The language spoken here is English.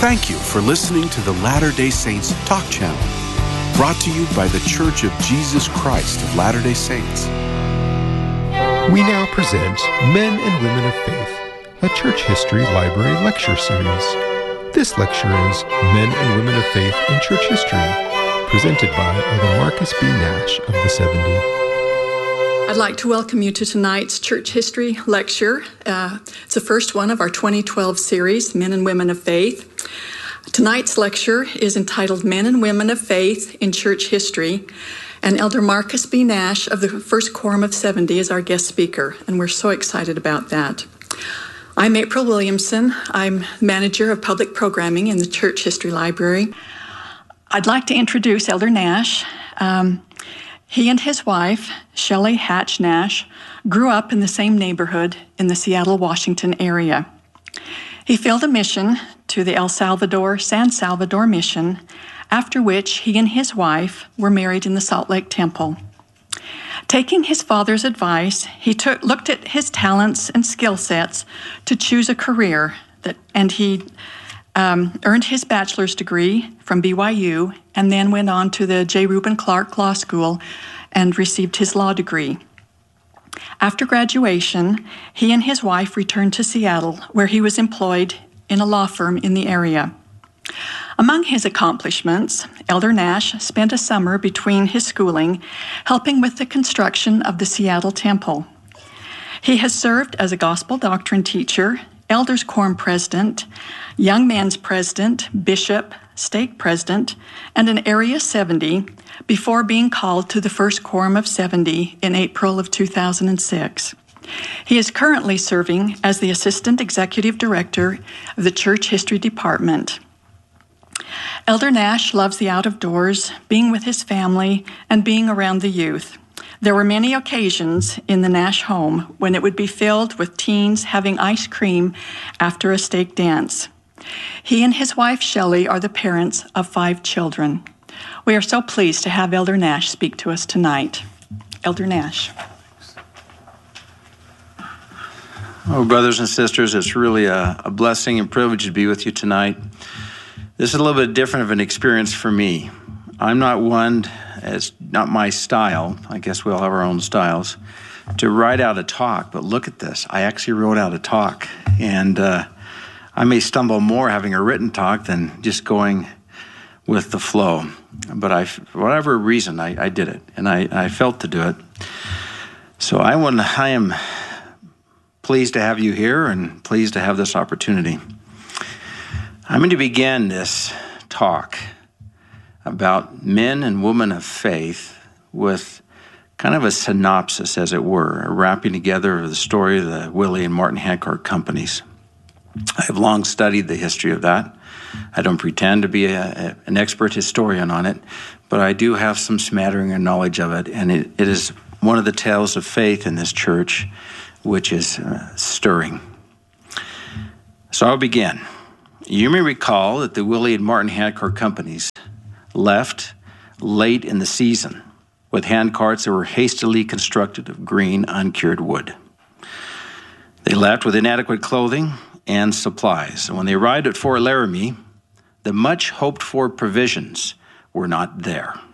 Thank you for listening to the Latter-day Saints Talk Channel, brought to you by the Church of Jesus Christ of Latter-day Saints. We now present Men and Women of Faith, a church history library lecture series. This lecture is Men and Women of Faith in Church History, presented by Elder Marcus B. Nash of the 70. I'd like to welcome you to tonight's church history lecture. It's the first one of our 2012 series, Men and Women of Faith. Tonight's lecture is entitled Men and Women of Faith in Church History, and Elder Marcus B. Nash of the First Quorum of 70 is our guest speaker, and we're so excited about that. I'm April Williamson. I'm manager of public programming in the Church History Library. I'd like to introduce Elder Nash. He and his wife, Shelley Hatch Nash, grew up in the same neighborhood in the Seattle, Washington area. He filled a mission to the San Salvador mission, after which he and his wife were married in the Salt Lake Temple. Taking his father's advice, he looked at his talents and skill sets to choose a career, and he earned his bachelor's degree from BYU and then went on to the J. Reuben Clark Law School and received his law degree. After graduation, he and his wife returned to Seattle, where he was employed in a law firm in the area. Among his accomplishments, Elder Nash spent a summer between his schooling helping with the construction of the Seattle Temple. He has served as a gospel doctrine teacher, elders quorum president, young men's president, bishop, stake president, and an Area 70 before being called to the First Quorum of 70 in April of 2006. He is currently serving as the Assistant Executive Director of the Church History Department. Elder Nash loves the out of doors, being with his family, and being around the youth. There were many occasions in the Nash home when it would be filled with teens having ice cream after a stake dance. He and his wife, Shelley, are the parents of 5 children. We are so pleased to have Elder Nash speak to us tonight. Elder Nash. Oh, brothers and sisters, it's really a blessing and privilege to be with you tonight. This is a little bit different of an experience for me. I'm not one, it's not my style, I guess we all have our own styles, to write out a talk, but look at this. I actually wrote out a talk, and I may stumble more having a written talk than just going with the flow. But for whatever reason, I did it, and I felt to do it. So I am pleased to have you here and pleased to have this opportunity. I'm going to begin this talk about men and women of faith with kind of a synopsis, as it were, a wrapping together of the story of the Willie and Martin Hancock companies. I have long studied the history of that. I don't pretend to be an expert historian on it, but I do have some smattering of knowledge of it, and it is one of the tales of faith in this church, which is stirring. So I'll begin. You may recall that the Willie and Martin Hancock companies left late in the season with handcarts that were hastily constructed of green, uncured wood. They left with inadequate clothing and supplies, and when they arrived at Fort Laramie, the much hoped-for provisions were not there.